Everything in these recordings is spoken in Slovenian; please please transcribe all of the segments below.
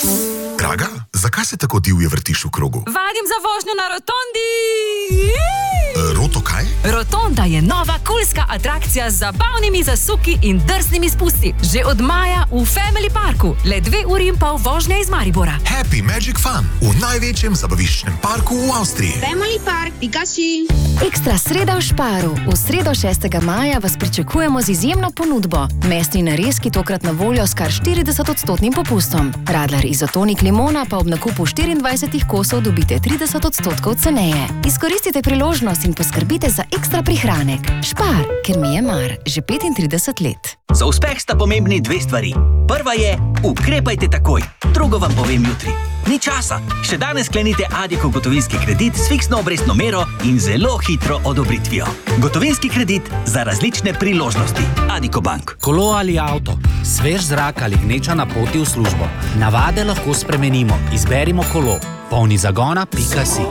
Draga, zakaj se tako divje vrtiš v krogu? Vadim za vožnjo na rotondi! Roto kaj? Rotonda je nova kulska atrakcija z zabavnimi zasuki in drznimi spusti. Že od maja v Family Parku. Le 2 uri in pol vožnje iz Maribora. Happy Magic Fun v največjem zabaviščnem parku v Avstriji. Family Park, Pikachu. Ekstra sreda v Šparu. V sredo 6. maja vas pričakujemo z izjemno ponudbo. Mesni narezki tokrat na voljo s kar 40% popustom. Radler izotonik limona pa ob nakupu 24 kosov dobite 30% ceneje. Izkoristite priložnost in poskrbite za ekstra prihranek. Špar, ker mi je mar, že 35 let. Za uspeh sta pomembni 2 stvari. Prva je, ukrepajte takoj. Drugo vam povem jutri. Ni časa. Še danes sklenite Addiko gotovinski kredit s fiksno obrestno mero in zelo hitro odobritvijo. Gotovinski kredit za različne priložnosti. Addiko Bank. Kolo ali avto, svež zrak ali gneča na poti v službo. Navade lahko spremenimo. Izberimo kolo. Polni zagona.si.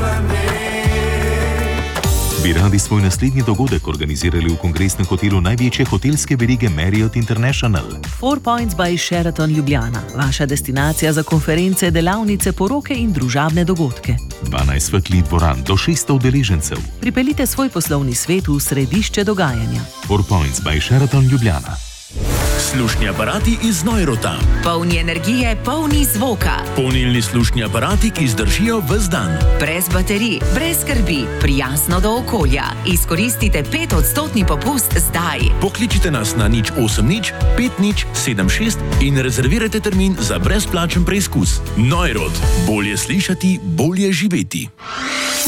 Bi radi svoj naslednji dogodek organizirali v kongresnem hotelu največje hotelske verige Marriott International? 4 Points by Sheraton Ljubljana. Vaša destinacija za konference, delavnice, poroke in družabne dogodke. 12 svetlih dvoran do 600 udeležencev. Pripeljite svoj poslovni svet v središče dogajanja. 4 Points by Sheraton Ljubljana. Slušni aparati iz Neurota. Polni energije, polni zvoka. Polnilni slušni aparati, ki zdržijo ves dan. Brez baterij, brez skrbi, prijazno do okolja. Izkoristite 5% popust zdaj. Pokličite nas na 080 5076 in rezervirajte termin za brezplačen preizkus. Neurot. Bolje slišati, bolje živeti.